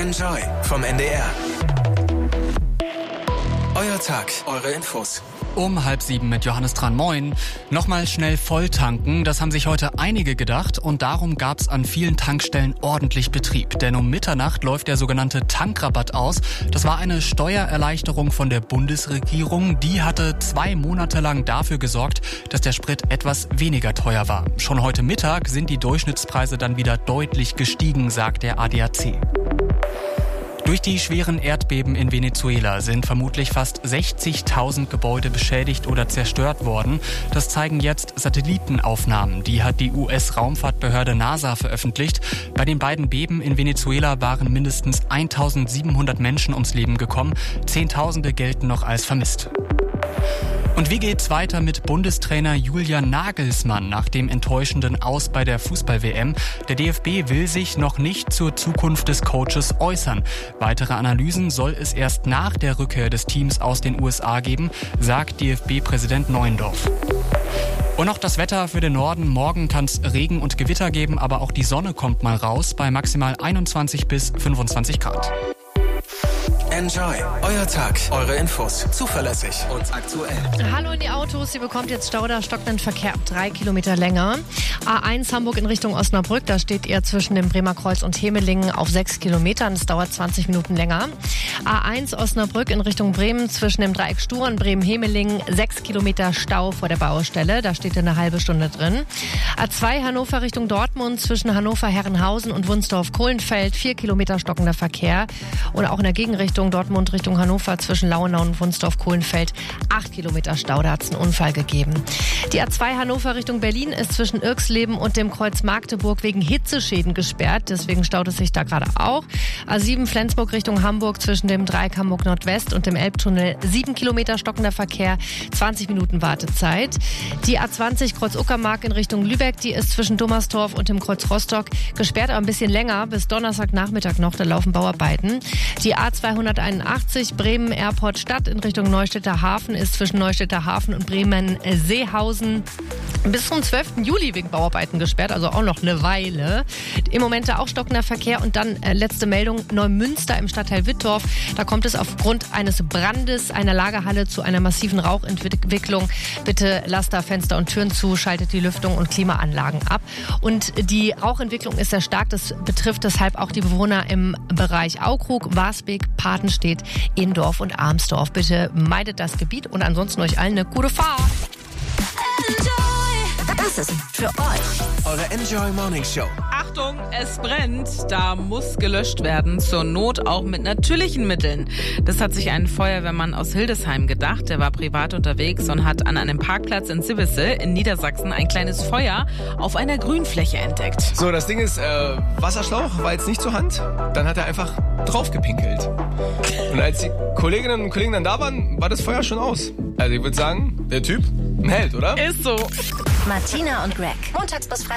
Enjoy vom NDR. Euer Tag, eure Infos. Um 6:30 mit Johannes Tran. Moin. Nochmal schnell voll tanken, das haben sich heute einige gedacht und darum gab es an vielen Tankstellen ordentlich Betrieb. Denn um Mitternacht läuft der sogenannte Tankrabatt aus. Das war eine Steuererleichterung von der Bundesregierung. Die hatte 2 Monate lang dafür gesorgt, dass der Sprit etwas weniger teuer war. Schon heute Mittag sind die Durchschnittspreise dann wieder deutlich gestiegen, sagt der ADAC. Durch die schweren Erdbeben in Venezuela sind vermutlich fast 60.000 Gebäude beschädigt oder zerstört worden. Das zeigen jetzt Satellitenaufnahmen. Die hat die US-Raumfahrtbehörde NASA veröffentlicht. Bei den beiden Beben in Venezuela waren mindestens 1.700 Menschen ums Leben gekommen. Zehntausende gelten noch als vermisst. Und wie geht's weiter mit Bundestrainer Julian Nagelsmann nach dem enttäuschenden Aus bei der Fußball-WM? Der DFB will sich noch nicht zur Zukunft des Coaches äußern. Weitere Analysen soll es erst nach der Rückkehr des Teams aus den USA geben, sagt DFB-Präsident Neuendorf. Und noch das Wetter für den Norden. Morgen kann es Regen und Gewitter geben, aber auch die Sonne kommt mal raus bei maximal 21 bis 25 Grad. Enjoy, euer Tag, eure Infos, zuverlässig und aktuell. Hallo in die Autos, ihr bekommt jetzt Stau, da stockenden Verkehr 3 Kilometer länger. A1 Hamburg in Richtung Osnabrück, da steht ihr zwischen dem Bremer Kreuz und Hemelingen auf 6 Kilometern, es dauert 20 Minuten länger. A1 Osnabrück in Richtung Bremen zwischen dem Dreieck Stur und Bremen-Hemelingen 6 Kilometer Stau vor der Baustelle, da steht ihr eine halbe Stunde drin. A2 Hannover Richtung Dortmund zwischen Hannover-Herrenhausen und Wunsdorf-Kohlenfeld 4 Kilometer stockender Verkehr und auch in der Gegenrichtung Dortmund Richtung Hannover zwischen Lauenau und Wunsdorf-Kohlenfeld 8 Kilometer Stau, da hat es einen Unfall gegeben. Die A2 Hannover Richtung Berlin ist zwischen Irxleben und dem Kreuz Magdeburg wegen Hitzeschäden gesperrt, deswegen staut es sich da gerade auch. A7 Flensburg Richtung Hamburg zwischen dem Dreieck Hamburg Nordwest und dem Elbtunnel 7 Kilometer stockender Verkehr, 20 Minuten Wartezeit. Die A20 Kreuz Uckermark in Richtung Lübeck, die ist zwischen Dummersdorf und dem Kreuz Rostock gesperrt, aber ein bisschen länger, bis Donnerstagnachmittag noch, da laufen Bauarbeiten. Die A281 Bremen Airport Stadt in Richtung Neustädter Hafen ist zwischen Neustädter Hafen und Bremen Seehausen bis zum 12. Juli wegen Bauarbeiten gesperrt, also auch noch eine Weile. Im Moment da auch stockender Verkehr und dann letzte Meldung, Neumünster im Stadtteil Wittorf. Da kommt es aufgrund eines Brandes einer Lagerhalle zu einer massiven Rauchentwicklung. Bitte lasst da Fenster und Türen zu, schaltet die Lüftung und Klimaanlagen ab. Und die Rauchentwicklung ist sehr stark, das betrifft deshalb auch die Bewohner im Bereich Aukrug, Warsbeek, Patenstedt, Indorf und Armsdorf. Bitte meidet das Gebiet und ansonsten euch allen eine gute Fahrt. Das ist für euch Eure Enjoy Morning Show. Achtung, es brennt. Da muss gelöscht werden. Zur Not auch mit natürlichen Mitteln. Das hat sich ein Feuerwehrmann aus Hildesheim gedacht. Der war privat unterwegs und hat an einem Parkplatz in Sivisse in Niedersachsen ein kleines Feuer auf einer Grünfläche entdeckt. So, das Ding ist, Wasserschlauch war jetzt nicht zur Hand. Dann hat er einfach drauf gepinkelt. Und als die Kolleginnen und Kollegen dann da waren, war das Feuer schon aus. Also ich würde sagen, der Typ ein Held, oder? Ist so. Martina und Greg. Montags bis Freitags.